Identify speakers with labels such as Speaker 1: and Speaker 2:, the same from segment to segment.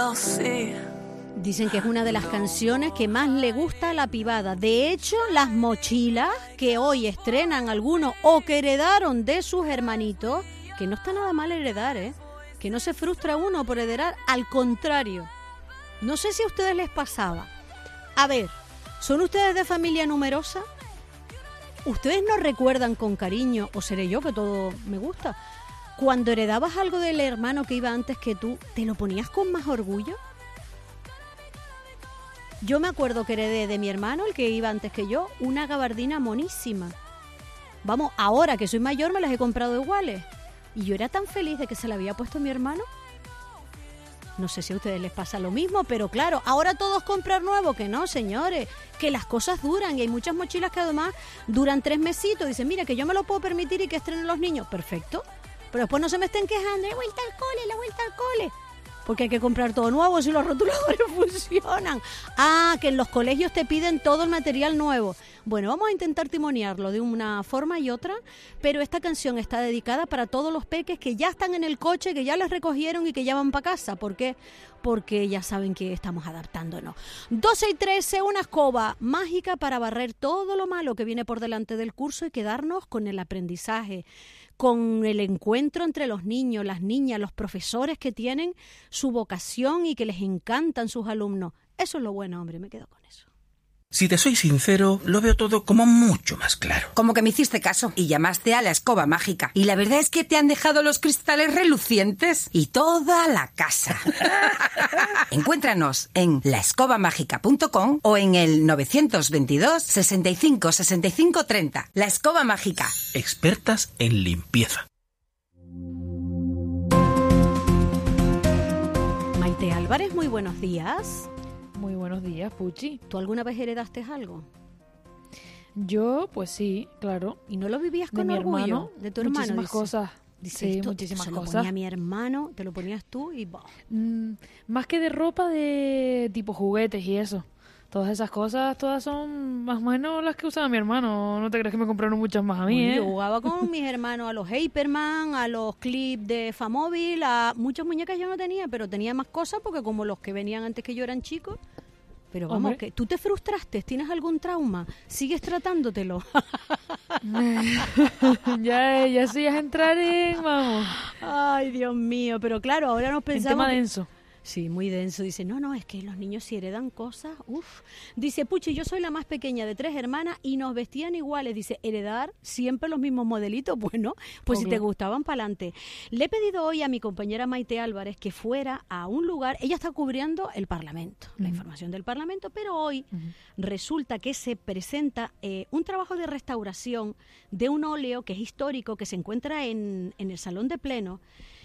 Speaker 1: Dicen que es una de las canciones que más le gusta a la pibada. De hecho, las mochilas que hoy estrenan algunos o que heredaron de sus hermanitos, que no está nada mal heredar, que no se frustra uno por heredar, al contrario. No sé si a ustedes les pasaba. A ver, ¿son ustedes de familia numerosa? ¿Ustedes no recuerdan con cariño, o seré yo que todo me gusta, cuando heredabas algo del hermano que iba antes que tú, te lo ponías con más orgullo? Yo me acuerdo que heredé de mi hermano, el que iba antes que yo, una gabardina monísima. Vamos, ahora que soy mayor me las he comprado iguales. Y yo era tan feliz de que se la había puesto mi hermano. No sé si a ustedes les pasa lo mismo, pero claro, ahora todos comprar nuevo, que no, señores, que las cosas duran y hay muchas mochilas que además duran 3 mesitos. Dicen, mira, que yo me lo puedo permitir y que estrenen los niños. Perfecto. Pero después no se me estén quejando, la vuelta al cole. Porque hay que comprar todo nuevo si los rotuladores funcionan. Ah, que en los colegios te piden todo el material nuevo. Bueno, vamos a intentar timoniarlo de una forma y otra, pero esta canción está dedicada para todos los peques que ya están en el coche, que ya les recogieron y que ya van para casa. ¿Por qué? Porque ya saben que estamos adaptándonos. 12:13, una escoba mágica para barrer todo lo malo que viene por delante del curso y quedarnos con el aprendizaje, con el encuentro entre los niños, las niñas, los profesores que tienen su vocación y que les encantan sus alumnos. Eso es lo bueno, hombre, me quedo con eso.
Speaker 2: Si te soy sincero, lo veo todo como mucho más claro.
Speaker 3: Como que me hiciste caso y llamaste a la escoba mágica. Y la verdad es que te han dejado los cristales relucientes y toda la casa. Encuéntranos en laescobamágica.com o en el 922 65 65 30. La Escoba Mágica.
Speaker 2: Expertas en limpieza.
Speaker 1: Maite Álvarez, muy buenos días.
Speaker 4: Muy buenos días, Puchi.
Speaker 1: ¿Tú alguna vez heredaste algo?
Speaker 4: Yo, pues sí, claro.
Speaker 1: ¿Y no lo vivías con
Speaker 4: de mi
Speaker 1: orgullo?
Speaker 4: hermano,
Speaker 1: De tu hermano.
Speaker 4: Muchísimas cosas.
Speaker 1: Dice,
Speaker 4: Sí,
Speaker 1: esto
Speaker 4: muchísimas
Speaker 1: se
Speaker 4: cosas.
Speaker 1: lo ponía mi hermano, te lo ponías tú y...
Speaker 4: Más que de ropa, de tipo juguetes y eso. Todas esas cosas, todas son más o menos las que usaba mi hermano. No te crees que me compraron muchas más a mí,
Speaker 1: Bueno, yo jugaba con mis hermanos a los Hyperman, a los clips de Famóvil, a muchas muñecas yo no tenía, pero tenía más cosas porque como los que venían antes que yo eran chicos. Pero vamos,
Speaker 4: Hombre.
Speaker 1: que ¿tú te frustraste? ¿Tienes algún trauma? ¿Sigues tratándotelo?
Speaker 4: ya eso ya es entrar en, vamos,
Speaker 1: Ay, Dios mío, pero claro, ahora nos
Speaker 4: en
Speaker 1: pensamos...
Speaker 4: tema
Speaker 1: que-
Speaker 4: denso.
Speaker 1: Sí, muy denso. Dice, no, es que los niños si heredan cosas, Dice, Puchi, yo soy la más pequeña de 3 hermanas y nos vestían iguales. Dice, heredar siempre los mismos modelitos. Bueno, pues si te
Speaker 4: Obvio.
Speaker 1: gustaban, pa'lante. Le he pedido hoy a mi compañera Maite Álvarez que fuera a un lugar, ella está cubriendo el Parlamento, la información del Parlamento, pero hoy resulta que se presenta un trabajo de restauración de un óleo que es histórico, que se encuentra en el Salón de Pleno,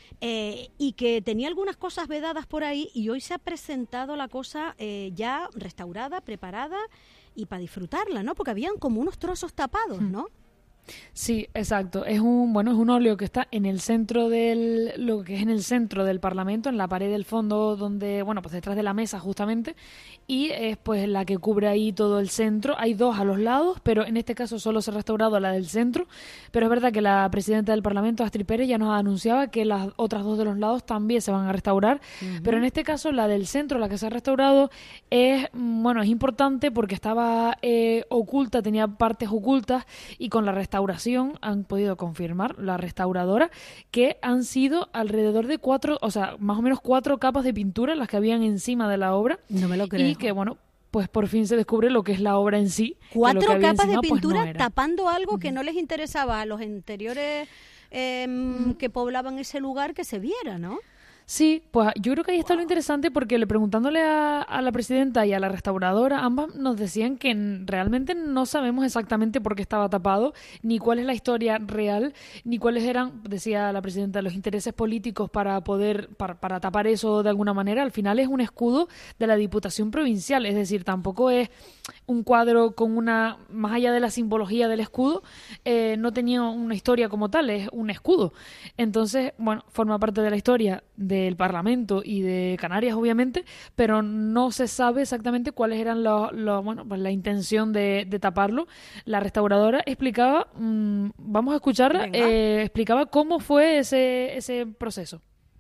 Speaker 1: y que tenía algunas cosas vedadas por ahí y hoy se ha presentado la cosa ya restaurada, preparada y para disfrutarla, ¿no? Porque habían como unos trozos tapados, ¿no?
Speaker 4: Sí, exacto. Es un óleo que está en el centro lo que es en el centro del Parlamento, en la pared del fondo donde, pues detrás de la mesa justamente, y es pues la que cubre ahí todo el centro. Hay 2 a los lados, pero en este caso solo se ha restaurado la del centro, pero es verdad que la presidenta del Parlamento, Astrid Pérez, ya nos anunciaba que las otras 2 de los lados también se van a restaurar, pero en este caso la del centro, la que se ha restaurado, es importante porque estaba oculta, tenía partes ocultas, y con la restauración han podido confirmar, la restauradora, que han sido alrededor de 4, más o menos 4 capas de pintura las que habían encima de la obra.
Speaker 1: No me lo creo.
Speaker 4: Y que, pues por fin se descubre lo que es la obra en sí. que lo
Speaker 1: 4
Speaker 4: que había
Speaker 1: capas de
Speaker 4: encima, pues,
Speaker 1: pintura
Speaker 4: no era.
Speaker 1: tapando algo que no les interesaba a los anteriores que poblaban ese lugar que se viera, ¿no?
Speaker 4: Sí, pues yo creo que ahí está lo interesante porque preguntándole a la presidenta y a la restauradora, ambas nos decían que realmente no sabemos exactamente por qué estaba tapado, ni cuál es la historia real, ni cuáles eran, decía la presidenta, los intereses políticos para para tapar eso de alguna manera. Al final es un escudo de la Diputación Provincial, es decir, tampoco es un cuadro con más allá de la simbología del escudo, no tenía una historia como tal, es un escudo. Entonces, forma parte de la historia del Parlamento y de Canarias, obviamente, pero no se sabe exactamente cuáles eran pues la intención de taparlo. La restauradora explicaba, vamos a escucharla, explicaba cómo fue ese proceso.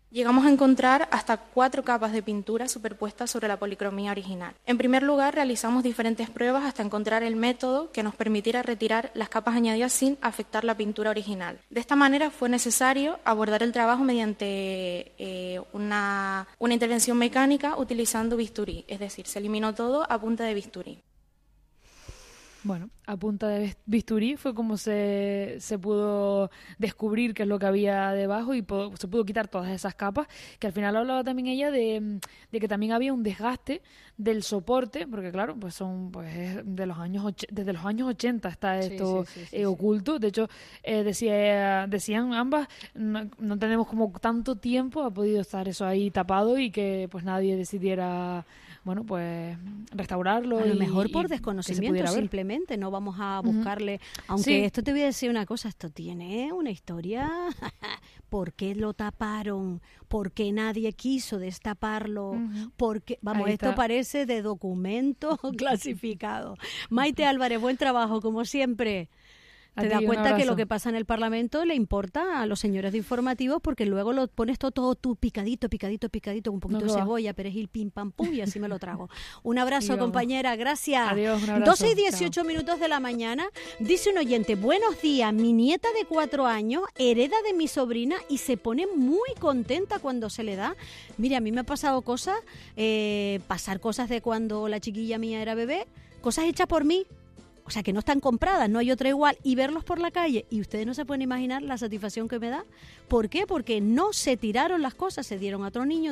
Speaker 5: Llegamos a encontrar hasta 4 capas de pintura superpuestas sobre la policromía original. En primer lugar, realizamos diferentes pruebas hasta encontrar el método que nos permitiera retirar las capas añadidas sin afectar la pintura original. De esta manera fue necesario abordar el trabajo mediante una intervención mecánica utilizando bisturí, es decir, se eliminó todo a punta de bisturí.
Speaker 4: Bueno, a punta de bisturí fue como se pudo descubrir qué es lo que había debajo y se pudo quitar todas esas capas, que al final hablaba también ella de que también había un desgaste del soporte, porque claro, pues son de los años desde los años 80 está esto oculto. De hecho, decían ambas, no tenemos como tanto tiempo, ha podido estar eso ahí tapado y que pues nadie decidiera, bueno, pues restaurarlo.
Speaker 1: A lo mejor por
Speaker 4: y
Speaker 1: desconocimiento simplemente, no vamos a buscarle, aunque esto te voy a decir una cosa, esto tiene una historia. ¿Por qué lo taparon? ¿Por qué nadie quiso destaparlo? Porque, vamos, esto parece de documento clasificado. Maite Álvarez, buen trabajo, como siempre. Te das cuenta que lo que pasa en el Parlamento le importa a los señores de informativos, porque luego lo pones todo tú picadito, con un poquito de cebolla, perejil, pim, pam, pum, y así me lo trago. Un abrazo, compañera, gracias.
Speaker 4: Adiós, un abrazo.
Speaker 1: 12:18 minutos de la mañana. Dice un oyente, buenos días, mi nieta de 4 años hereda de mi sobrina y se pone muy contenta cuando se le da. Mire, a mí me ha pasado cosas, pasar cosas de cuando la chiquilla mía era bebé, cosas hechas por mí. O sea, que no están compradas, no hay otra igual, y verlos por la calle, y ustedes no se pueden imaginar la satisfacción que me da. ¿Por qué? Porque no se tiraron las cosas, se dieron a otro niño,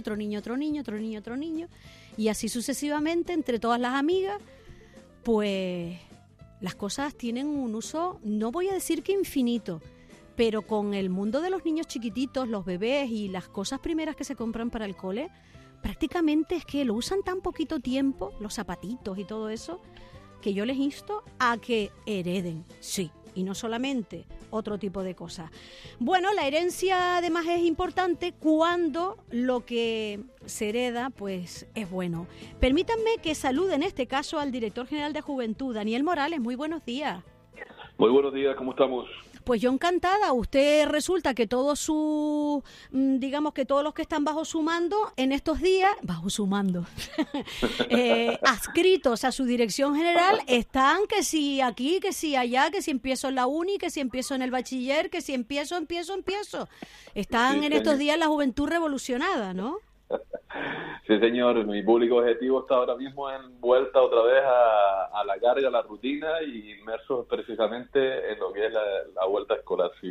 Speaker 1: y así sucesivamente, entre todas las amigas, pues las cosas tienen un uso, no voy a decir que infinito, pero con el mundo de los niños chiquititos, los bebés y las cosas primeras que se compran para el cole, prácticamente es que lo usan tan poquito tiempo, los zapatitos y todo eso, que yo les insto a que hereden, sí, y no solamente otro tipo de cosas. Bueno, la herencia además es importante cuando lo que se hereda pues es bueno. Permítanme que salude en este caso al director general de Juventud, Daniel Morales. Muy buenos días.
Speaker 6: Muy buenos días, ¿cómo estamos?
Speaker 1: Pues yo encantada. Usted resulta que todos digamos que todos los que están bajo su mando en estos días, adscritos a su dirección general, están que si aquí, que si allá, que si empiezo en la uni, que si empiezo en el bachiller, que si empiezo. Están en estos días la juventud revolucionada, ¿no?
Speaker 6: Sí, señor. Mi público objetivo está ahora mismo envuelta otra vez a la carga, a la rutina y inmersos precisamente en lo que es la vuelta escolar, sí.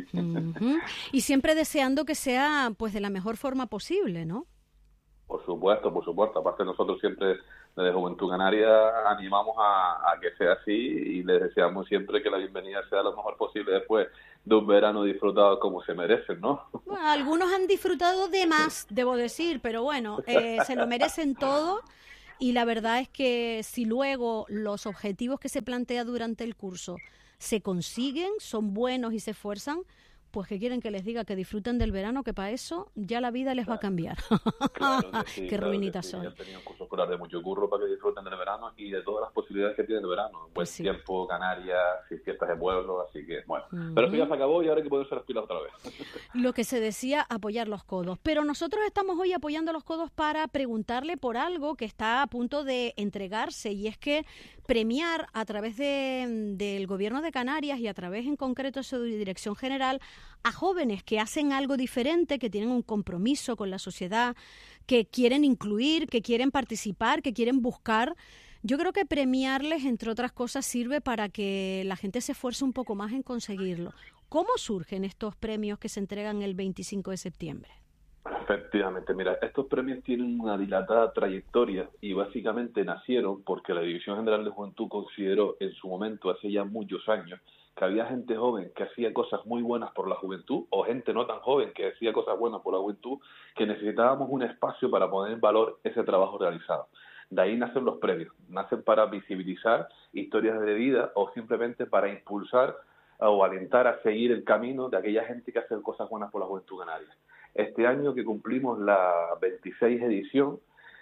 Speaker 1: Y siempre deseando que sea pues de la mejor forma posible, ¿no?
Speaker 6: Por supuesto. Aparte nosotros siempre desde Juventud Canaria animamos a que sea así y les deseamos siempre que la bienvenida sea lo mejor posible después de un verano disfrutado como se merecen, ¿no?
Speaker 1: Bueno, algunos han disfrutado de más, debo decir, pero bueno, se lo merecen todo. Y la verdad es que si luego los objetivos que se plantea durante el curso se consiguen, son buenos y se esfuerzan, pues ¿qué quieren que les diga? Que disfruten del verano, que para eso ya la vida les va a cambiar.
Speaker 6: Claro que sí,
Speaker 1: qué ruinitas
Speaker 6: sí.
Speaker 1: son.
Speaker 6: Yo he tenido un curso escolar de mucho curro para que disfruten del verano y de todas las posibilidades que tiene el verano. Buen tiempo, Canarias, fiestas de pueblo, así que bueno. Pero eso ya se acabó y ahora hay que ponerse las pilas otra vez.
Speaker 1: Lo que se decía, apoyar los codos. Pero nosotros estamos hoy apoyando los codos para preguntarle por algo que está a punto de entregarse, y es que premiar a través del Gobierno de Canarias y a través en concreto de su Dirección General a jóvenes que hacen algo diferente, que tienen un compromiso con la sociedad, que quieren incluir, que quieren participar, que quieren buscar. Yo creo que premiarles, entre otras cosas, sirve para que la gente se esfuerce un poco más en conseguirlo. ¿Cómo surgen estos premios que se entregan el 25 de septiembre?
Speaker 6: Efectivamente, mira, estos premios tienen una dilatada trayectoria y básicamente nacieron porque la Dirección General de Juventud consideró en su momento, hace ya muchos años, que había gente joven que hacía cosas muy buenas por la juventud o gente no tan joven que hacía cosas buenas por la juventud, que necesitábamos un espacio para poner en valor ese trabajo realizado. De ahí nacen los premios, nacen para visibilizar historias de vida o simplemente para impulsar o alentar a seguir el camino de aquella gente que hace cosas buenas por la juventud canaria. Este año que cumplimos la 26 edición,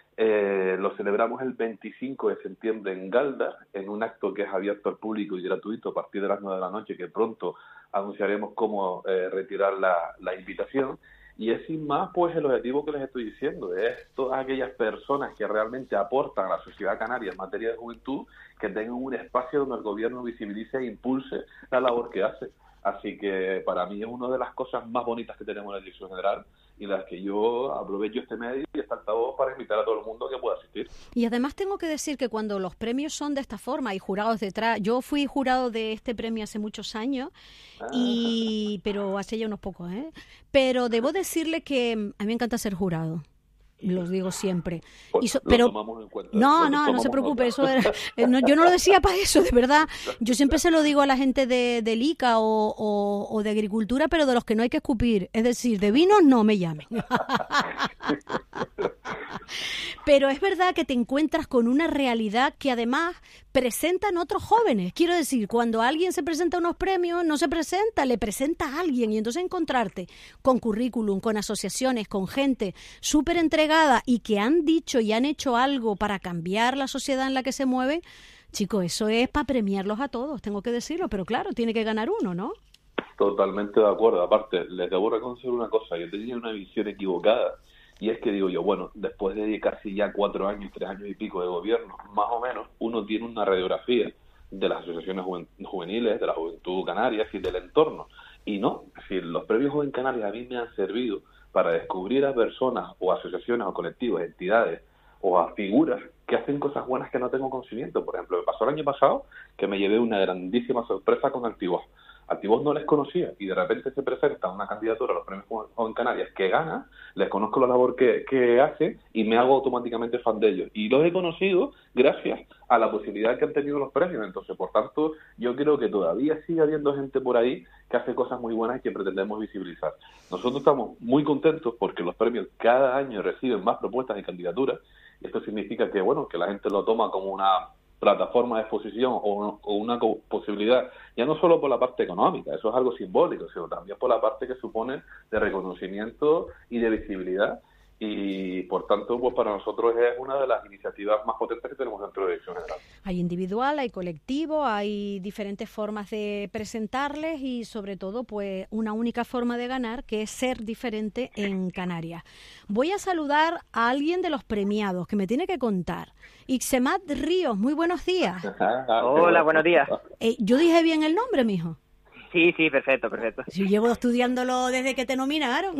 Speaker 6: lo celebramos el 25 de septiembre en Galda, en un acto que es abierto al público y gratuito a partir de las 9 de la noche, que pronto anunciaremos cómo retirar la invitación. Y es sin más, pues, el objetivo que les estoy diciendo, es todas aquellas personas que realmente aportan a la sociedad canaria en materia de juventud, que tengan un espacio donde el gobierno visibilice e impulse la labor que hace. Así que para mí es una de las cosas más bonitas que tenemos en la Dirección General y las que yo aprovecho este medio y este altavoz para invitar a todo el mundo a que pueda asistir.
Speaker 1: Y además tengo que decir que cuando los premios son de esta forma, hay jurados detrás, yo fui jurado de este premio hace muchos años, pero hace ya unos pocos, pero debo decirle que a mí me encanta ser jurado. Los digo siempre.
Speaker 6: Pues
Speaker 1: pero
Speaker 6: lo tomamos en cuenta.
Speaker 1: no se preocupe, eso era, yo no lo decía para eso, de verdad. Yo siempre se lo digo a la gente del ICA o de agricultura, pero de los que no hay que escupir. Es decir, de vinos no me llamen. Pero es verdad que te encuentras con una realidad que además presentan otros jóvenes. Quiero decir, cuando alguien se presenta a unos premios, no se presenta, le presenta a alguien. Y entonces encontrarte con currículum, con asociaciones, con gente súper entregada y que han dicho y han hecho algo para cambiar la sociedad en la que se mueven, chicos, eso es para premiarlos a todos, tengo que decirlo. Pero claro, tiene que ganar uno, ¿no?
Speaker 6: Totalmente de acuerdo. Aparte, les debo reconocer una cosa. Yo tenía una visión equivocada. Y es que digo yo, bueno, después de casi ya 4 años, 3 años y pico de gobierno, más o menos, uno tiene una radiografía de las asociaciones juveniles, de la juventud canaria y del entorno. Y no, es decir, los premios Joven Canarias a mí me han servido para descubrir a personas o asociaciones o colectivos, entidades o a figuras que hacen cosas buenas que no tengo conocimiento. Por ejemplo, me pasó el año pasado que me llevé una grandísima sorpresa con Altibós. Altibós no les conocía y de repente se presenta una candidatura a los premios Joven Canarias que gana, les conozco la labor que hace y me hago automáticamente fan de ellos. Y los he conocido gracias a la posibilidad que han tenido los premios. Entonces, por tanto, yo creo que todavía sigue habiendo gente por ahí que hace cosas muy buenas y que pretendemos visibilizar. Nosotros estamos muy contentos porque los premios cada año reciben más propuestas y candidaturas. Y esto significa que, bueno, que la gente lo toma como una plataforma de exposición o una posibilidad, ya no solo por la parte económica, eso es algo simbólico, sino también por la parte que supone de reconocimiento y de visibilidad. Y por tanto, pues para nosotros es una de las iniciativas más potentes que tenemos dentro de la Dirección General.
Speaker 1: Hay individual, hay colectivo, hay diferentes formas de presentarles y sobre todo pues una única forma de ganar, que es ser diferente en Canarias. Voy a saludar a alguien de los premiados que me tiene que contar. Ixemat Ríos, muy buenos días.
Speaker 7: Hola, buenos días.
Speaker 1: ¿Yo dije bien el nombre, mijo?
Speaker 7: Sí, perfecto.
Speaker 1: Yo llevo estudiándolo desde que te nominaron.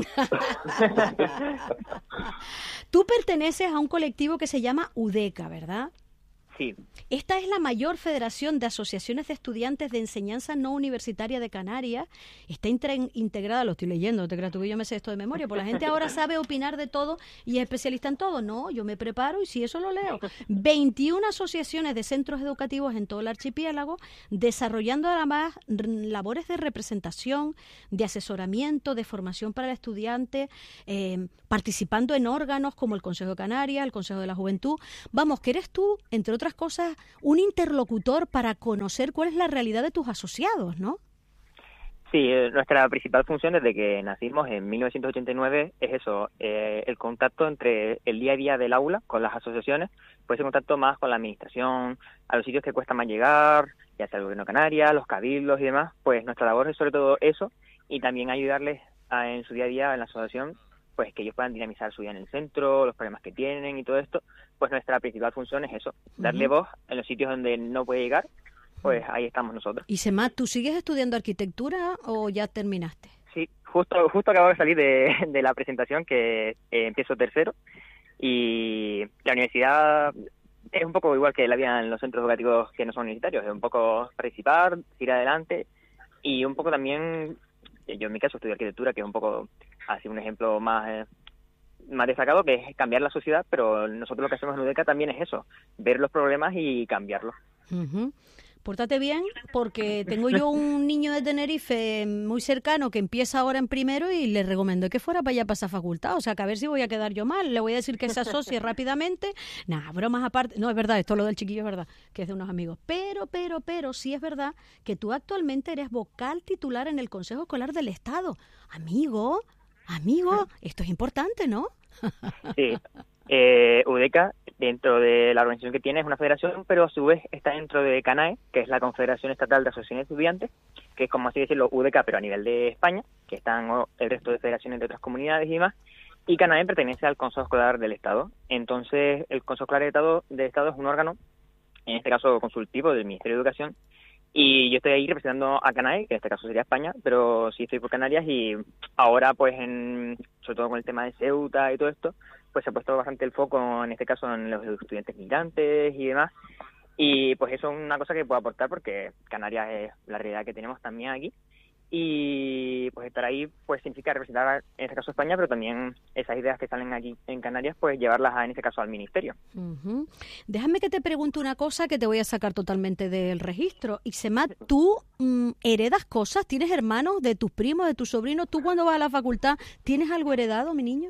Speaker 1: Tú perteneces a un colectivo que se llama UDECA, ¿verdad?
Speaker 7: Sí.
Speaker 1: Esta es la mayor federación de asociaciones de estudiantes de enseñanza no universitaria de Canarias. Está integrada, lo estoy leyendo, te creas tú que yo me sé esto de memoria, porque la gente ahora sabe opinar de todo y es especialista en todo. No, yo me preparo y si eso lo leo. 21 asociaciones de centros educativos en todo el archipiélago, desarrollando además labores de representación, de asesoramiento, de formación para el estudiante, participando en órganos como el Consejo de Canarias, el Consejo de la Juventud. Vamos, que eres tú, entre otras cosas, un interlocutor para conocer cuál es la realidad de tus asociados, ¿no?
Speaker 7: Sí, nuestra principal función desde que nacimos en 1989 es eso, el contacto entre el día a día del aula con las asociaciones, pues ese contacto más con la administración, a los sitios que cuesta más llegar, ya sea el Gobierno de Canarias, los cabildos y demás. Pues nuestra labor es sobre todo eso y también ayudarles en su día a día en la asociación, pues que ellos puedan dinamizar su vida en el centro, los problemas que tienen y todo esto. Pues nuestra principal función es eso, darle voz en los sitios donde no puede llegar, pues ahí estamos nosotros.
Speaker 1: Y Semat, ¿tú sigues estudiando arquitectura o ya terminaste?
Speaker 7: Sí, justo acabo de salir de la presentación, que empiezo tercero, y la universidad es un poco igual que la vida en los centros educativos que no son universitarios, es un poco participar, ir adelante, y un poco también, yo en mi caso estudio arquitectura, que es un poco así un ejemplo más destacado, que es cambiar la sociedad, pero nosotros lo que hacemos en UDECA también es eso, ver los problemas y cambiarlos.
Speaker 1: Pórtate bien, porque tengo yo un niño de Tenerife muy cercano que empieza ahora en primero y le recomendé que fuera para allá para esa facultad, o sea que a ver si voy a quedar yo mal, le voy a decir que se asocie rápidamente. Nah, bromas aparte, no, es verdad, esto lo del chiquillo es verdad, que es de unos amigos, pero sí es verdad que tú actualmente eres vocal titular en el Consejo Escolar del Estado. Amigo, esto es importante, ¿no?
Speaker 7: Sí, UDECA dentro de la organización que tiene, es una federación, pero a su vez está dentro de CANAE, que es la Confederación Estatal de Asociaciones de Estudiantes, que es como así decirlo UDK, pero a nivel de España, que están el resto de federaciones de otras comunidades y demás. Y CANAE pertenece al Consejo Escolar del Estado. Entonces, el Consejo Escolar del Estado es un órgano, en este caso consultivo, del Ministerio de Educación, y yo estoy ahí representando a CANAE, que en este caso sería España, pero sí estoy por Canarias, y ahora, pues, sobre todo con el tema de Ceuta y todo esto, pues se ha puesto bastante el foco, en este caso, en los estudiantes migrantes y demás, y pues eso es una cosa que puedo aportar porque Canarias es la realidad que tenemos también aquí, y pues estar ahí pues significa representar en este caso España, pero también esas ideas que salen aquí en Canarias pues llevarlas en este caso al ministerio.
Speaker 1: Uh-huh. Déjame que te pregunte una cosa que te voy a sacar totalmente del registro. Isemad, ¿tú heredas cosas? ¿Tienes hermanos de tus primos, de tus sobrinos? ¿Tú cuando vas a la facultad tienes algo heredado, mi niño?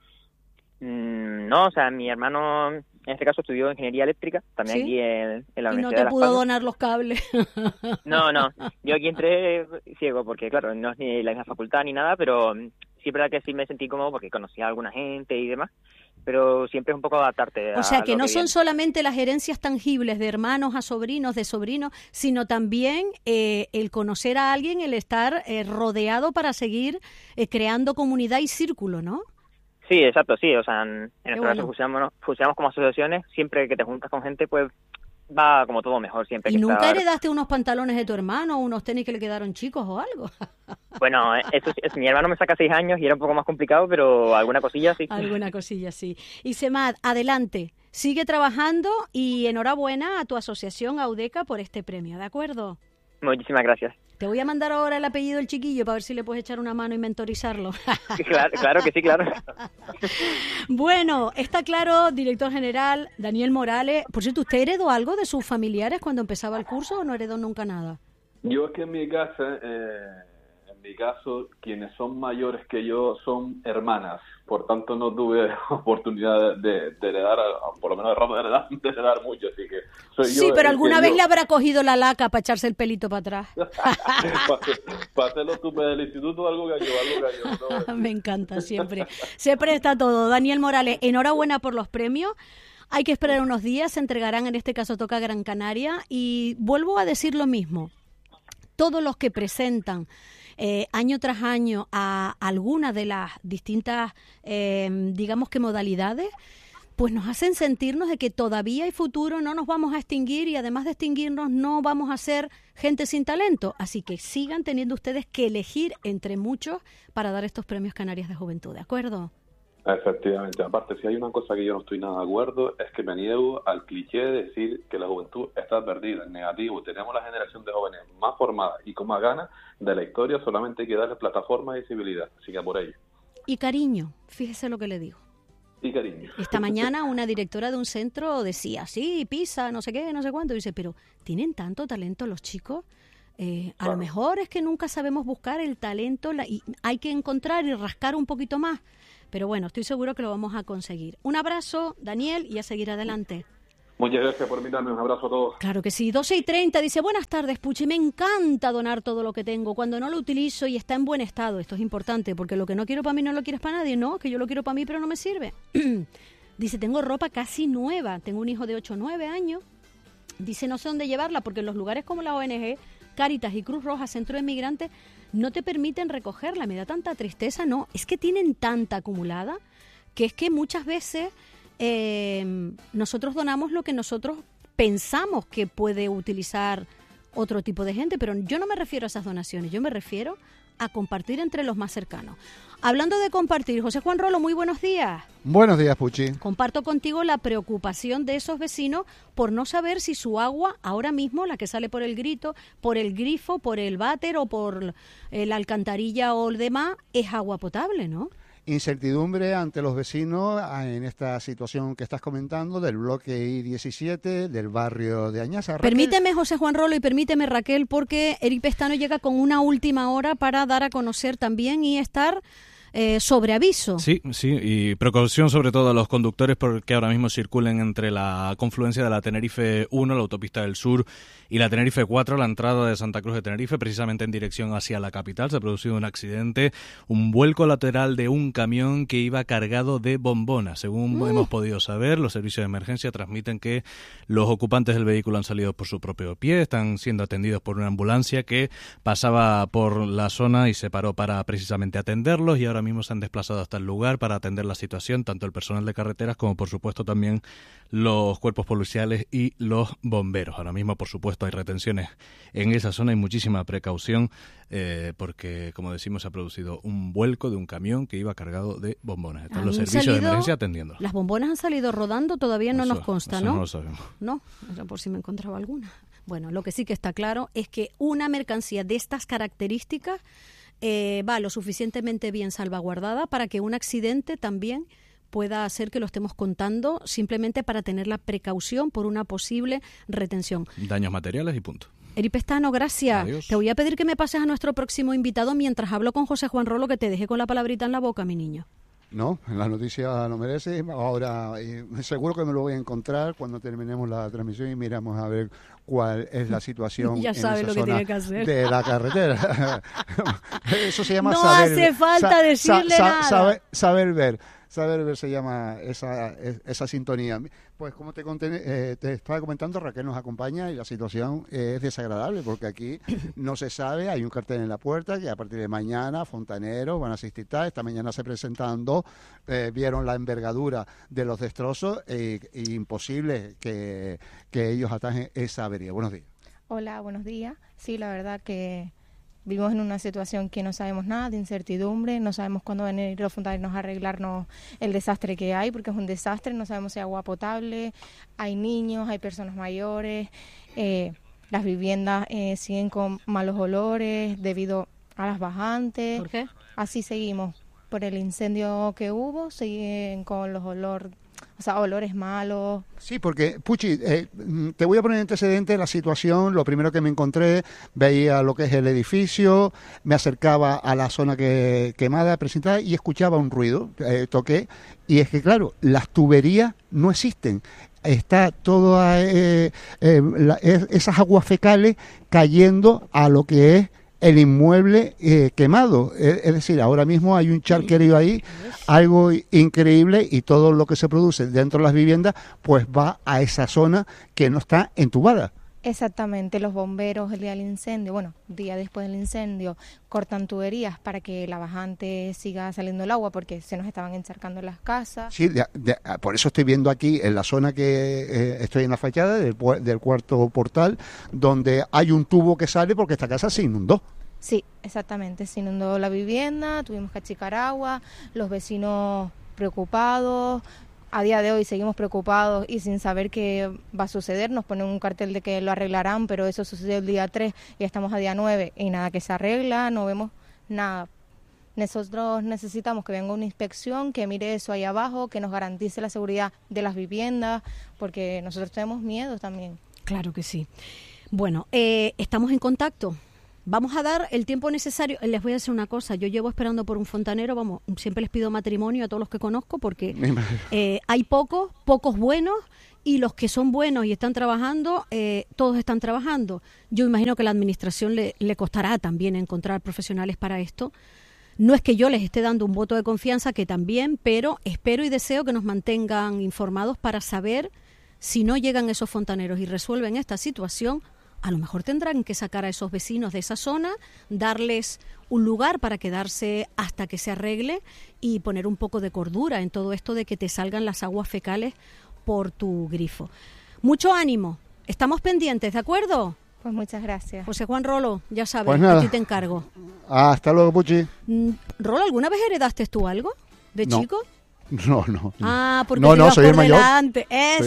Speaker 7: No, o sea, mi hermano en este caso estudió ingeniería eléctrica, también
Speaker 1: ¿sí?
Speaker 7: Aquí en la Universidad de Las Palmas.
Speaker 1: ¿Y no te pudo donar los cables?
Speaker 7: No, yo aquí entré ciego porque, claro, no es ni la misma facultad ni nada, pero sí es verdad que sí me sentí cómodo porque conocía a alguna gente y demás, pero siempre es un poco adaptarte.
Speaker 1: O sea, que no
Speaker 7: que
Speaker 1: son
Speaker 7: viene.
Speaker 1: Solamente las herencias tangibles de hermanos a sobrinos, de sobrinos, sino también el conocer a alguien, el estar rodeado para seguir creando comunidad y círculo, ¿no?
Speaker 7: Sí, exacto, sí, o sea, en nuestro caso
Speaker 1: bueno.
Speaker 7: fusionamos como asociaciones, siempre que te juntas con gente, pues va como todo mejor siempre.
Speaker 1: ¿Y
Speaker 7: que
Speaker 1: nunca
Speaker 7: estar...
Speaker 1: heredaste unos pantalones de tu hermano, unos tenis que le quedaron chicos o algo?
Speaker 7: Bueno, mi hermano me saca 6 años y era un poco más complicado, pero alguna cosilla sí.
Speaker 1: Alguna cosilla sí. Isemad, adelante, sigue trabajando y enhorabuena a tu asociación, a UDK, por este premio, ¿de acuerdo?
Speaker 7: Muchísimas gracias.
Speaker 1: Te voy a mandar ahora el apellido del chiquillo para ver si le puedes echar una mano y mentorizarlo.
Speaker 7: Claro que sí, claro.
Speaker 1: Bueno, está claro, director general Daniel Morales. Por cierto, ¿usted heredó algo de sus familiares cuando empezaba el curso o no heredó nunca nada?
Speaker 6: Yo es que en mi caso, quienes son mayores que yo son hermanas, por tanto no tuve oportunidad de heredar, por lo menos de ramo de heredar mucho, así que soy yo.
Speaker 1: Sí, pero alguna vez le habrá cogido la laca para echarse el pelito para atrás.
Speaker 6: Para hacer los tupes del instituto, algo que yo. ¿No?
Speaker 1: Me encanta, siempre. Se presta todo. Daniel Morales, enhorabuena por los premios. Hay que esperar unos días, se entregarán, en este caso toca Gran Canaria, y vuelvo a decir lo mismo. Todos los que presentan año tras año a alguna de las distintas, digamos que modalidades, pues nos hacen sentirnos de que todavía hay futuro, no nos vamos a extinguir y además de extinguirnos no vamos a ser gente sin talento. Así que sigan teniendo ustedes que elegir entre muchos para dar estos premios Canarias de Juventud, ¿de acuerdo?
Speaker 6: Efectivamente. Aparte, si hay una cosa que yo no estoy nada de acuerdo, es que me niego al cliché de decir que la juventud está perdida, en negativo. Tenemos la generación de jóvenes más formada y con más ganas de la historia, solamente hay que darle plataforma y visibilidad. Así que por ello.
Speaker 1: Y cariño, fíjese lo que le digo.
Speaker 6: Y cariño.
Speaker 1: Esta mañana una directora de un centro decía, sí, Pisa, no sé qué, no sé cuánto. Y dice, pero ¿tienen tanto talento los chicos? A lo mejor es que nunca sabemos buscar el talento y hay que encontrar y rascar un poquito más. Pero bueno, estoy seguro que lo vamos a conseguir. Un abrazo, Daniel, y a seguir adelante.
Speaker 6: Muchas gracias por invitarme. Un abrazo a todos.
Speaker 1: Claro que sí. 12:30 dice, buenas tardes, Puchi. Me encanta donar todo lo que tengo cuando no lo utilizo y está en buen estado. Esto es importante porque lo que no quiero para mí no lo quieres para nadie. No, que yo lo quiero para mí pero no me sirve. Dice, tengo ropa casi nueva. Tengo un hijo de 8 o 9 años. Dice, no sé dónde llevarla porque en los lugares como la ONG, Cáritas y Cruz Roja, Centro de Migrantes, no te permiten recogerla. Me da tanta tristeza. No, es que tienen tanta acumulada que es que muchas veces nosotros donamos lo que nosotros pensamos que puede utilizar otro tipo de gente, pero yo no me refiero a esas donaciones, yo me refiero a compartir entre los más cercanos. Hablando de compartir, José Juan Rolo, muy buenos días.
Speaker 8: Buenos días, Puchi.
Speaker 1: Comparto contigo la preocupación de esos vecinos por no saber si su agua, ahora mismo, la que sale por el grito, por el grifo, por el váter o por la alcantarilla o el demás, es agua potable, ¿no?
Speaker 8: Incertidumbre ante los vecinos en esta situación que estás comentando del bloque I-17 del barrio de Añaza. Raquel.
Speaker 1: Permíteme, José Juan Rolo, y permíteme, Raquel, porque Eric Pestano llega con una última hora para dar a conocer también y estar sobre aviso.
Speaker 9: Sí, y precaución sobre todo a los conductores porque ahora mismo circulen entre la confluencia de la Tenerife 1, la autopista del sur, y la Tenerife 4, la entrada de Santa Cruz de Tenerife, precisamente en dirección hacia la capital. Se ha producido un accidente, un vuelco lateral de un camión que iba cargado de bombonas. Según hemos podido saber, los servicios de emergencia transmiten que los ocupantes del vehículo han salido por su propio pie, están siendo atendidos por una ambulancia que pasaba por la zona y se paró para precisamente atenderlos, y ahora mismo se han desplazado hasta el lugar para atender la situación, tanto el personal de carreteras como por supuesto también los cuerpos policiales y los bomberos. Ahora mismo por supuesto hay retenciones en esa zona y muchísima precaución porque, como decimos, se ha producido un vuelco de un camión que iba cargado de bombonas. Están los servicios de emergencia atendiendo.
Speaker 1: ¿Las bombonas han salido rodando? Todavía no nos consta, ¿no?
Speaker 9: No lo sabemos.
Speaker 1: No, por si me encontraba alguna. Bueno, lo que sí que está claro es que una mercancía de estas características va lo suficientemente bien salvaguardada para que un accidente también pueda hacer que lo estemos contando, simplemente para tener la precaución por una posible retención.
Speaker 9: Daños materiales y punto.
Speaker 1: Eri Pestano, gracias.
Speaker 9: Adiós.
Speaker 1: Te voy a pedir que me pases a nuestro próximo invitado mientras hablo con José Juan Rolo, que te deje con la palabrita en la boca, mi niño.
Speaker 8: No, la noticia lo merece. Ahora seguro que me lo voy a encontrar cuando terminemos la transmisión y miramos a ver cuál es la situación
Speaker 1: ya
Speaker 8: en
Speaker 1: sabe
Speaker 8: esa
Speaker 1: lo que
Speaker 8: zona
Speaker 1: tiene que hacer.
Speaker 8: de la carretera. Eso se llama
Speaker 1: no
Speaker 8: saber.
Speaker 1: hace falta decirle nada.
Speaker 8: Saber ver se llama esa sintonía. Pues como te conté, te estaba comentando, Raquel nos acompaña y la situación es desagradable porque aquí no se sabe, hay un cartel en la puerta que a partir de mañana fontaneros van a asistir. Esta mañana se presentan dos, vieron la envergadura de los destrozos e imposible que ellos atajen esa avería. Buenos días.
Speaker 10: Hola, buenos días. Sí, la verdad que vivimos en una situación que no sabemos nada, de incertidumbre, no sabemos cuándo van a venir los fontaneros a arreglarnos el desastre que hay, porque es un desastre, no sabemos si hay agua potable, hay niños, hay personas mayores, las viviendas siguen con malos olores debido a las bajantes.
Speaker 1: ¿Por qué?
Speaker 10: Así seguimos, por el incendio que hubo, siguen con los olores malos.
Speaker 8: Sí, porque, Puchi, te voy a poner en antecedente la situación. Lo primero que me encontré, veía lo que es el edificio, me acercaba a la zona quemada, presentada, y escuchaba un ruido. Toqué, y es que, claro, las tuberías no existen. Está todas esas aguas fecales cayendo a lo que es el inmueble quemado. Es decir, ahora mismo hay un charquerío ahí, algo increíble, y todo lo que se produce dentro de las viviendas pues va a esa zona que no está entubada.
Speaker 10: Exactamente, los bomberos el día del incendio, día después del incendio, cortan tuberías para que la bajante siga saliendo el agua porque se nos estaban encharcando las casas.
Speaker 8: Sí, por eso estoy viendo aquí en la zona que estoy en la fachada del cuarto portal, donde hay un tubo que sale porque esta casa se inundó.
Speaker 10: Sí, exactamente, se inundó la vivienda, tuvimos que achicar agua, los vecinos preocupados. A día de hoy seguimos preocupados y sin saber qué va a suceder. Nos ponen un cartel de que lo arreglarán, pero eso sucedió el día 3 y estamos a día 9 y nada que se arregla, no vemos nada. Nosotros necesitamos que venga una inspección, que mire eso ahí abajo, que nos garantice la seguridad de las viviendas, porque nosotros tenemos miedo también.
Speaker 1: Claro que sí. Bueno, estamos en contacto. Vamos a dar el tiempo necesario. Les voy a decir una cosa, yo llevo esperando por un fontanero, siempre les pido matrimonio a todos los que conozco porque hay pocos buenos, y los que son buenos y están trabajando, todos están trabajando. Yo imagino que a la administración le costará también encontrar profesionales para esto. No es que yo les esté dando un voto de confianza, que también, pero espero y deseo que nos mantengan informados para saber si no llegan esos fontaneros y resuelven esta situación. A lo mejor tendrán que sacar a esos vecinos de esa zona, darles un lugar para quedarse hasta que se arregle y poner un poco de cordura en todo esto de que te salgan las aguas fecales por tu grifo. Mucho ánimo, estamos pendientes, ¿de acuerdo?
Speaker 10: Pues muchas gracias.
Speaker 1: José Juan Rolo, ya sabes,
Speaker 8: pues nada.
Speaker 1: A ti te encargo.
Speaker 8: Hasta luego, Puchi.
Speaker 1: Rolo, ¿alguna vez heredaste tú algo de chico?
Speaker 8: No.
Speaker 1: Porque
Speaker 8: soy el mayor.
Speaker 1: Delante.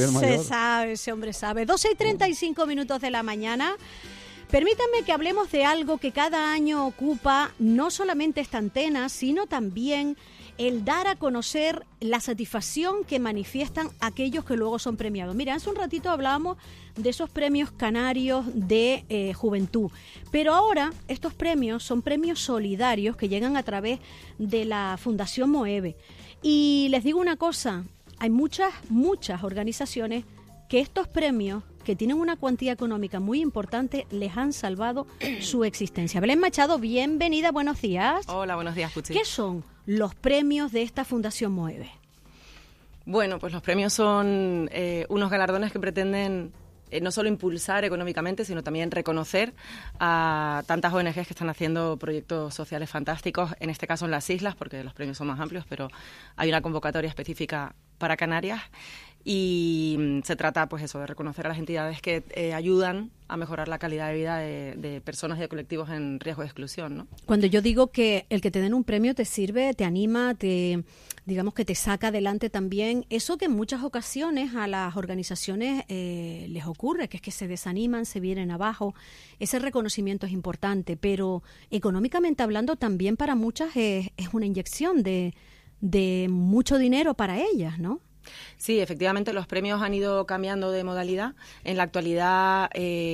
Speaker 1: Ese hombre sabe. 12:35 minutos de la mañana. Permítanme que hablemos de algo que cada año ocupa no solamente esta antena, sino también el dar a conocer la satisfacción que manifiestan aquellos que luego son premiados. Mira, hace un ratito hablábamos de esos premios canarios de juventud, pero ahora estos premios son premios solidarios que llegan a través de la Fundación Moeve. Y les digo una cosa, hay muchas organizaciones que estos premios, que tienen una cuantía económica muy importante, les han salvado su existencia. Belén Machado, bienvenida, buenos días.
Speaker 11: Hola, buenos días, Puchi.
Speaker 1: ¿Qué son los premios de esta Fundación Moeve?
Speaker 11: Bueno, pues los premios son unos galardones que pretenden no solo impulsar económicamente, sino también reconocer a tantas ONGs que están haciendo proyectos sociales fantásticos, en este caso en las islas, porque los premios son más amplios, pero hay una convocatoria específica para Canarias. Y se trata, pues eso, de reconocer a las entidades que ayudan a mejorar la calidad de vida de personas y de colectivos en riesgo de exclusión, ¿no?
Speaker 1: Cuando yo digo que el que te den un premio te sirve, te anima, digamos que te saca adelante también, eso que en muchas ocasiones a las organizaciones les ocurre, que es que se desaniman, se vienen abajo. Ese reconocimiento es importante, pero económicamente hablando también para muchas es una inyección de mucho dinero para ellas, ¿no?
Speaker 11: Sí, efectivamente los premios han ido cambiando de modalidad. En la actualidad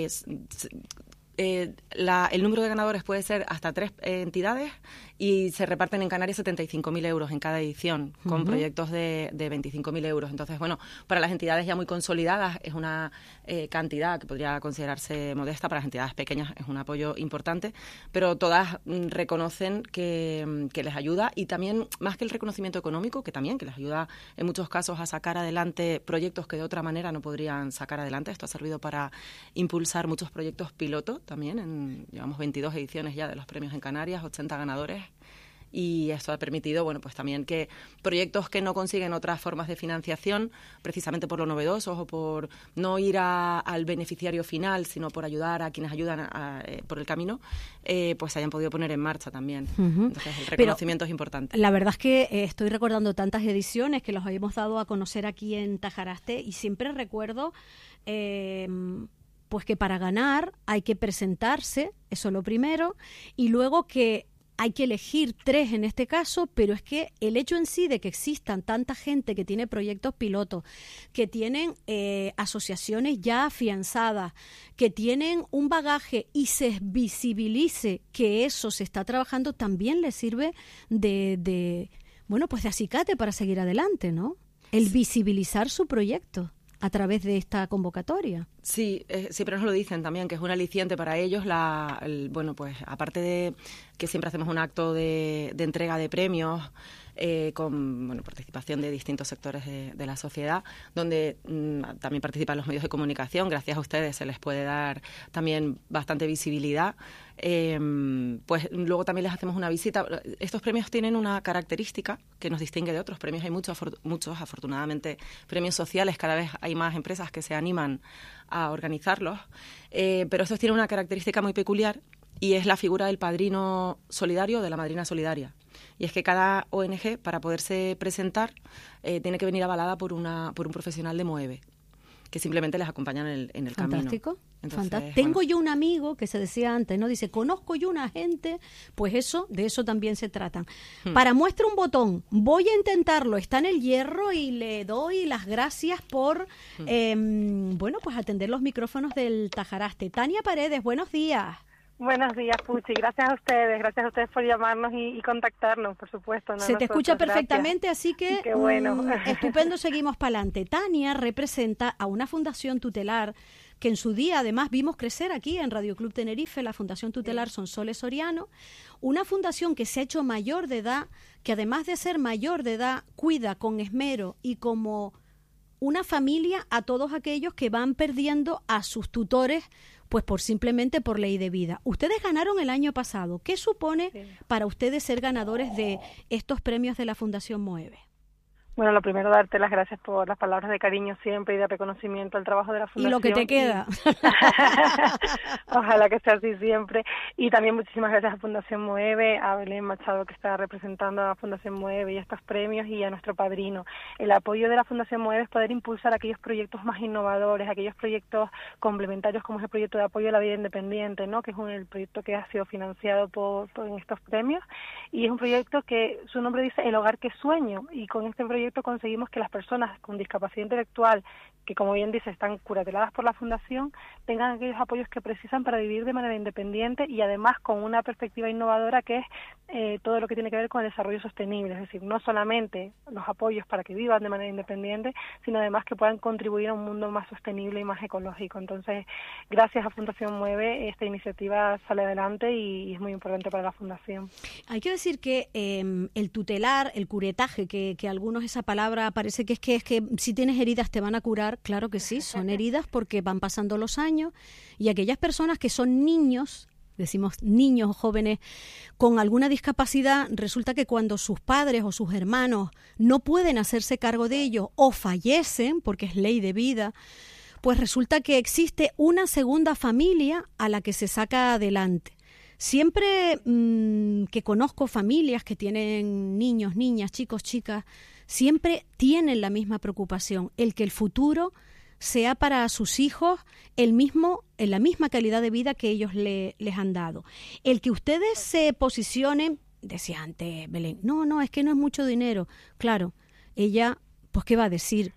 Speaker 11: el número de ganadores puede ser hasta 3 entidades y se reparten en Canarias 75.000 euros en cada edición, con proyectos de 25.000 euros. Entonces, bueno, para las entidades ya muy consolidadas es una cantidad que podría considerarse modesta, para las entidades pequeñas es un apoyo importante, pero todas reconocen que les ayuda, y también, más que el reconocimiento económico, que también, que les ayuda en muchos casos a sacar adelante proyectos que de otra manera no podrían sacar adelante. Esto ha servido para impulsar muchos proyectos piloto también, llevamos 22 ediciones ya de los premios en Canarias, 80 ganadores, y esto ha permitido, bueno, pues también que proyectos que no consiguen otras formas de financiación, precisamente por lo novedosos o por no ir al beneficiario final, sino por ayudar a quienes ayudan por el camino, pues se hayan podido poner en marcha también. Entonces el reconocimiento es importante.
Speaker 1: La verdad es que estoy recordando tantas ediciones que los hemos dado a conocer aquí en Tajaraste, y siempre recuerdo pues que para ganar hay que presentarse, eso es lo primero, y luego que hay que elegir 3 en este caso, pero es que el hecho en sí de que existan tanta gente que tiene proyectos pilotos, que tienen asociaciones ya afianzadas, que tienen un bagaje y se visibilice que eso se está trabajando, también les sirve de acicate para seguir adelante, ¿no? El visibilizar su proyecto a través de esta convocatoria.
Speaker 11: Sí, siempre nos lo dicen también, que es un aliciente para ellos. Pues aparte de que siempre hacemos un acto de entrega de premios con participación de distintos sectores de la sociedad, donde también participan los medios de comunicación. Gracias a ustedes se les puede dar también bastante visibilidad. Pues luego también les hacemos una visita. Estos premios tienen una característica que nos distingue de otros premios. Hay muchos, afortunadamente, premios sociales. Cada vez hay más empresas que se animan a organizarlos, pero estos tienen una característica muy peculiar, y es la figura del padrino solidario, de la madrina solidaria. Y es que cada ONG, para poderse presentar, tiene que venir avalada por un profesional de Moeve, que simplemente les acompañan en el camino.
Speaker 1: Fantástico. Tengo yo un amigo, que se decía antes, ¿no? Dice, conozco yo una gente, pues de eso también se tratan. Para muestra un botón, voy a intentarlo, está en el hierro, y le doy las gracias por, pues atender los micrófonos del Tajaraste. Tania Paredes, buenos días.
Speaker 12: Buenos días, Puchi. Gracias a ustedes por llamarnos y contactarnos, por supuesto.
Speaker 1: Se te escucha perfectamente, gracias. Así que
Speaker 12: qué bueno.
Speaker 1: Estupendo, seguimos para adelante. Tania representa a una fundación tutelar que en su día además vimos crecer aquí en Radio Club Tenerife, la Fundación Tutelar Sonsoles Soriano, una fundación que se ha hecho mayor de edad, que además de ser mayor de edad, cuida con esmero y como una familia a todos aquellos que van perdiendo a sus tutores, pues simplemente por ley de vida. Ustedes ganaron el año pasado. ¿Qué supone para ustedes ser ganadores de estos premios de la Fundación Moeve?
Speaker 12: Bueno, lo primero, darte las gracias por las palabras de cariño siempre y de reconocimiento al trabajo de la Fundación.
Speaker 1: Y lo que te queda.
Speaker 12: Ojalá que sea así siempre. Y también muchísimas gracias a Fundación Moeve, a Belén Machado, que está representando a Fundación Moeve y a estos premios, y a nuestro padrino. El apoyo de la Fundación Moeve es poder impulsar aquellos proyectos más innovadores, aquellos proyectos complementarios, como es el proyecto de apoyo a la vida independiente, ¿no? Que es el proyecto que ha sido financiado por estos premios. Y es un proyecto que su nombre dice El hogar que sueño, y con este proyecto conseguimos que las personas con discapacidad intelectual, que como bien dice están curateladas por la Fundación, tengan aquellos apoyos que precisan para vivir de manera independiente, y además con una perspectiva innovadora que es todo lo que tiene que ver con el desarrollo sostenible, es decir, no solamente los apoyos para que vivan de manera independiente, sino además que puedan contribuir a un mundo más sostenible y más ecológico. Entonces, gracias a Fundación Mueve, esta iniciativa sale adelante y es muy importante para la Fundación.
Speaker 1: Hay que decir que el tutelar, el curetaje, que algunos esa palabra parece que es que si tienes heridas te van a curar. Claro que sí, son heridas porque van pasando los años, y aquellas personas que son niños, decimos niños o jóvenes con alguna discapacidad, resulta que cuando sus padres o sus hermanos no pueden hacerse cargo de ellos o fallecen, porque es ley de vida, pues resulta que existe una segunda familia a la que se saca adelante. Siempre que conozco familias que tienen niños, niñas, chicos, chicas, siempre tienen la misma preocupación, el que el futuro sea para sus hijos en la misma calidad de vida que ellos les han dado. El que ustedes se posicionen, decía antes Belén, no, es que no es mucho dinero. Claro, ella, pues ¿qué va a decir?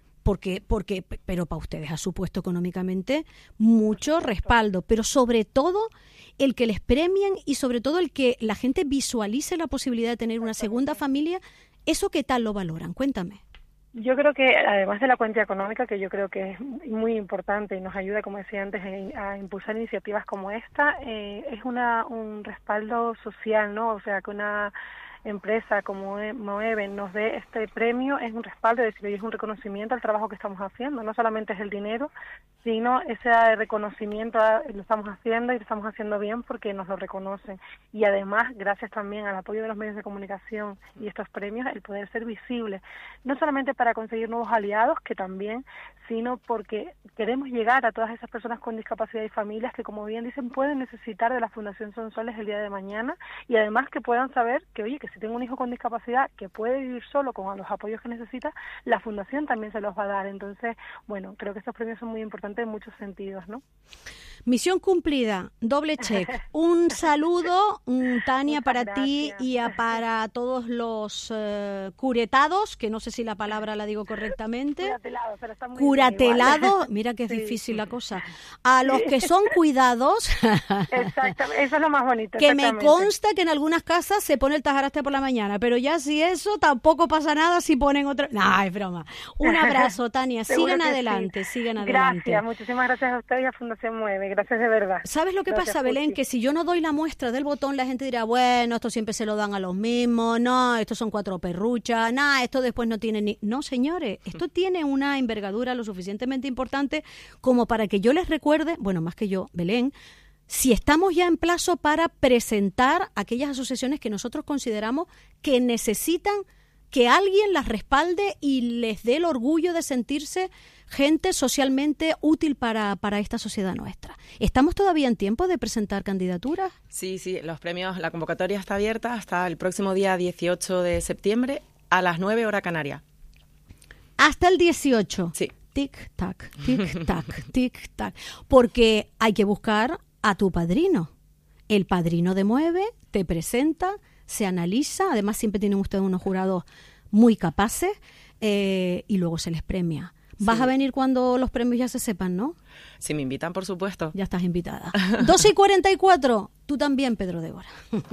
Speaker 1: Pero para ustedes ha supuesto económicamente mucho respaldo, pero sobre todo el que les premien y sobre todo el que la gente visualice la posibilidad de tener una segunda familia. ¿Eso qué tal lo valoran? Cuéntame.
Speaker 12: Yo creo que, además de la cuantía económica, que yo creo que es muy importante y nos ayuda, como decía antes, a impulsar iniciativas como esta, es un respaldo social, ¿no? O sea, que una empresa como Moeve nos dé este premio es un respaldo, es decir, es un reconocimiento al trabajo que estamos haciendo. No solamente es el dinero, sino ese reconocimiento lo estamos haciendo y lo estamos haciendo bien porque nos lo reconocen. Y además, gracias también al apoyo de los medios de comunicación y estos premios, el poder ser visible, no solamente para conseguir nuevos aliados, que también, sino porque queremos llegar a todas esas personas con discapacidad y familias que, como bien dicen, pueden necesitar de la Fundación Sonsoles el día de mañana, y además que puedan saber que, oye, que si tengo un hijo con discapacidad que puede vivir solo con los apoyos que necesita, la Fundación también se los va a dar. Entonces, bueno, creo que estos premios son muy importantes en muchos sentidos, ¿no?
Speaker 1: Misión cumplida, doble check. Un saludo, Tania, para ti y para todos los curetados, que no sé si la palabra la digo correctamente.
Speaker 12: Curatelados, pero está muy
Speaker 1: Curatelados, mira que es difícil la cosa. A los que son cuidados,
Speaker 12: exactamente, eso es lo más bonito.
Speaker 1: Que me consta que en algunas casas se pone el tajaraste por la mañana, pero ya si eso tampoco pasa nada si ponen otra. No, es broma. Un abrazo, Tania. Sigan adelante, sigan adelante.
Speaker 12: Gracias, muchísimas gracias a usted y a Fundación Mueve. Gracias de verdad.
Speaker 1: ¿Sabes lo que pasa, Belén? Que si yo no doy la muestra del botón, la gente dirá, bueno, esto siempre se lo dan a los mismos, no, estos son 4 perruchas, no, esto después no tiene ni... No, señores, esto tiene una envergadura lo suficientemente importante como para que yo les recuerde, bueno, más que yo, Belén, si estamos ya en plazo para presentar aquellas asociaciones que nosotros consideramos que necesitan que alguien las respalde y les dé el orgullo de sentirse gente socialmente útil para esta sociedad nuestra. ¿Estamos todavía en tiempo de presentar candidaturas?
Speaker 11: Sí, los premios, la convocatoria está abierta hasta el próximo día 18 de septiembre a las 9 hora canaria.
Speaker 1: Hasta el 18.
Speaker 11: Sí.
Speaker 1: Tic-tac, tic-tac, tic-tac. Porque hay que buscar a tu padrino. El padrino de Mueve te presenta, se analiza, además siempre tienen ustedes unos jurados muy capaces y luego se les premia. Vas a venir cuando los premios ya se sepan, ¿no?
Speaker 11: Si me invitan, por supuesto.
Speaker 1: Ya estás invitada. 12:44, tú también, Pedro Débora.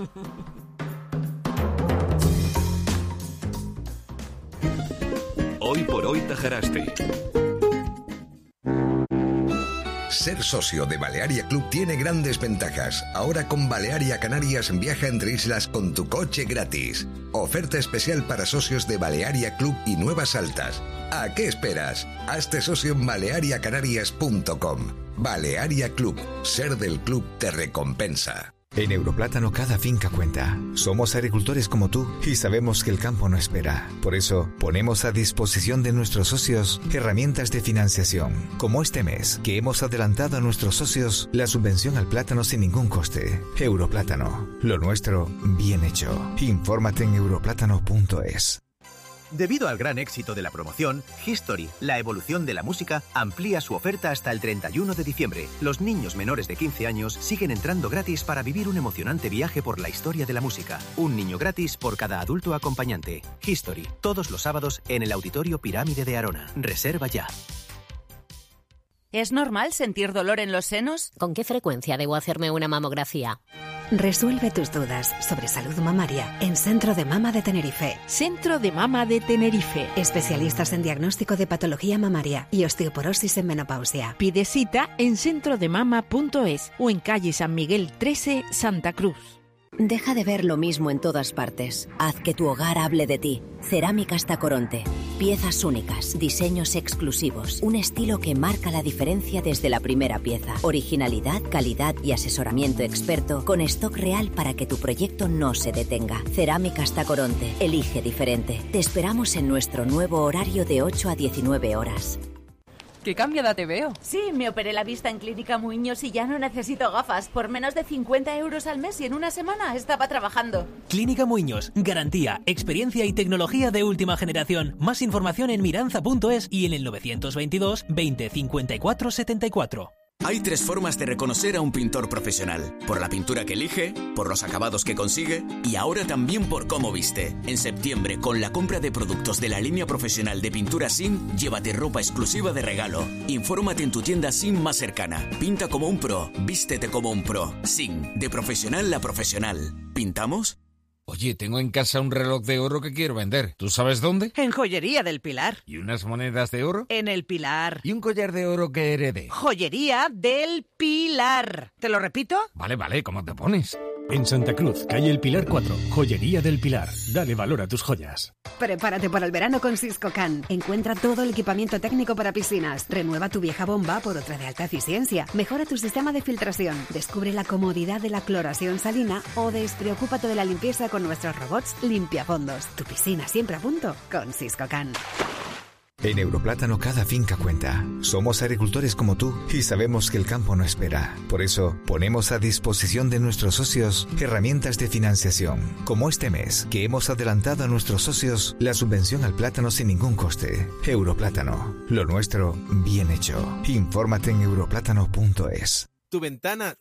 Speaker 13: Hoy por hoy Tajaraste. Ser socio de Balearia Club tiene grandes ventajas. Ahora con Balearia Canarias viaja entre islas con tu coche gratis. Oferta especial para socios de Balearia Club y Nuevas Altas. ¿A qué esperas? Hazte socio en baleariacanarias.com. Balearia Club. Ser del club te recompensa.
Speaker 14: En Europlátano cada finca cuenta. Somos agricultores como tú y sabemos que el campo no espera. Por eso, ponemos a disposición de nuestros socios herramientas de financiación, como este mes, que hemos adelantado a nuestros socios la subvención al plátano sin ningún coste. Europlátano, lo nuestro bien hecho. Infórmate en europlátano.es.
Speaker 15: Debido al gran éxito de la promoción, History, la evolución de la música, amplía su oferta hasta el 31 de diciembre. Los niños menores de 15 años siguen entrando gratis para vivir un emocionante viaje por la historia de la música. Un niño gratis por cada adulto acompañante. History, todos los sábados en el Auditorio Pirámide de Arona. Reserva ya.
Speaker 16: ¿Es normal sentir dolor en los senos?
Speaker 17: ¿Con qué frecuencia debo hacerme una mamografía?
Speaker 18: Resuelve tus dudas sobre salud mamaria en Centro de Mama de Tenerife.
Speaker 19: Centro de Mama de Tenerife.
Speaker 18: Especialistas en diagnóstico de patología mamaria y osteoporosis en menopausia.
Speaker 19: Pide cita en centrodemama.es o en calle San Miguel 13, Santa Cruz.
Speaker 20: Deja de ver lo mismo en todas partes. Haz que tu hogar hable de ti. Cerámicas Tacoronte. Piezas únicas, diseños exclusivos, un estilo que marca la diferencia desde la primera pieza. Originalidad, calidad y asesoramiento experto con stock real para que tu proyecto no se detenga. Cerámicas Tacoronte. Elige diferente. Te esperamos en nuestro nuevo horario de 8 a 19 horas.
Speaker 21: ¡Qué cambiada te veo!
Speaker 16: Sí, me operé la vista en Clínica Muiños y ya no necesito gafas. Por menos de 50 euros al mes y en una semana estaba trabajando.
Speaker 22: Clínica Muiños. Garantía, experiencia y tecnología de última generación. Más información en miranza.es y en el 922 20 54 74.
Speaker 23: Hay 3 formas de reconocer a un pintor profesional. Por la pintura que elige, por los acabados que consigue y ahora también por cómo viste. En septiembre, con la compra de productos de la línea profesional de pintura SIM, llévate ropa exclusiva de regalo. Infórmate en tu tienda SIM más cercana. Pinta como un pro, vístete como un pro. SIM, de profesional a profesional. ¿Pintamos?
Speaker 24: Oye, tengo en casa un reloj de oro que quiero vender. ¿Tú sabes dónde?
Speaker 25: En Joyería del Pilar.
Speaker 24: ¿Y unas monedas de oro?
Speaker 25: En el Pilar.
Speaker 24: ¿Y un collar de oro que heredé?
Speaker 25: Joyería del Pilar. ¿Te lo repito?
Speaker 24: Vale, ¿cómo te pones?
Speaker 26: En Santa Cruz, calle El Pilar 4, Joyería del Pilar. Dale valor a tus joyas.
Speaker 18: Prepárate para el verano con Siscocan. Encuentra todo el equipamiento técnico para piscinas. Renueva tu vieja bomba por otra de alta eficiencia. Mejora tu sistema de filtración. Descubre la comodidad de la cloración salina o despreocúpate de la limpieza con nuestros robots limpiafondos. Tu piscina siempre a punto con Siscocan.
Speaker 14: En Europlátano cada finca cuenta. Somos agricultores como tú y sabemos que el campo no espera. Por eso, ponemos a disposición de nuestros socios herramientas de financiación, como este mes, que hemos adelantado a nuestros socios la subvención al plátano sin ningún coste. Europlátano, lo nuestro bien hecho. Infórmate en europlátano.es.
Speaker 27: ¿Tu ventana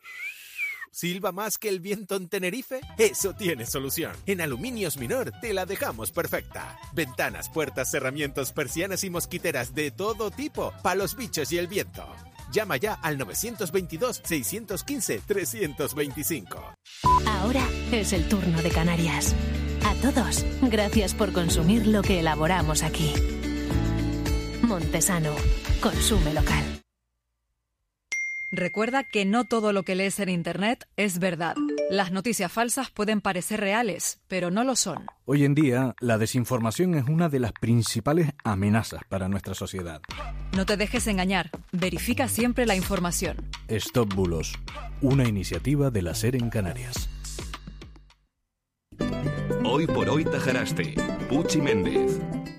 Speaker 27: silba más que el viento en Tenerife? Eso tiene solución. En Aluminios Minor te la dejamos perfecta. Ventanas, puertas, cerramientos, persianas y mosquiteras de todo tipo, para los bichos y el viento. Llama ya al 922-615-325.
Speaker 28: Ahora es el turno de Canarias. A todos, gracias por consumir lo que elaboramos aquí. Montesano, consume local.
Speaker 29: Recuerda que no todo lo que lees en Internet es verdad. Las noticias falsas pueden parecer reales, pero no lo son.
Speaker 9: Hoy en día, la desinformación es una de las principales amenazas para nuestra sociedad.
Speaker 29: No te dejes engañar. Verifica siempre la información.
Speaker 9: Stop Bulos, una iniciativa de la SER en Canarias.
Speaker 13: Hoy por hoy Tajaraste, Puchi Méndez.